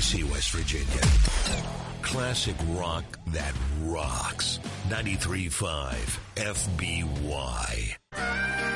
Tallahassee, West Virginia. Classic rock that rocks. 93.5 FBY.